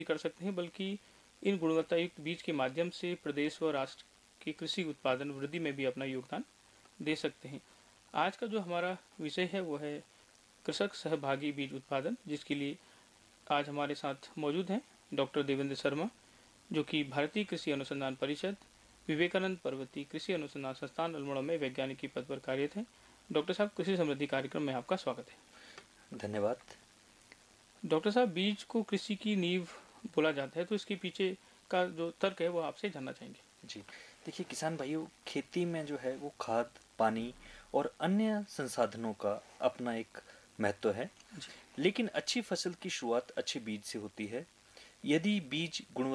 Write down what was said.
कर सकते हैं, बल्कि इन गुणवत्तायुक्त बीज के माध्यम से प्रदेश व राष्ट्र के कृषि उत्पादन वृद्धि में भी अपना योगदान दे सकते हैं। आज का जो हमारा विषय है वो है कृषक सहभागी बीज उत्पादन, जिसके लिए आज हमारे साथ मौजूद हैं डॉक्टर देवेंद्र शर्मा, जो कि भारतीय कृषि अनुसंधान परिषद, विवेकानंद पर्वतीय कृषि अनुसंधान संस्थान अल्मोड़ा में वैज्ञानिक के पद पर कार्यरत हैं। डॉक्टर साहब, कृषि समृद्धि कार्यक्रम में आपका स्वागत है। धन्यवाद। डॉक्टर साहब, बीज को कृषि की नींव बोला जाता है, तो इसके पीछे का जो तर्क है वो आपसे जानना चाहेंगे। जी, देखिए किसान भाइयों, खेती में जो है वो खाद, पानी और अन्य संसाधनों का अपना एक महत्व है। जी। लेकिन अच्छी फसल की शुरुआत अच्छे बीज से होती है। यदि बीज गुणवत्ता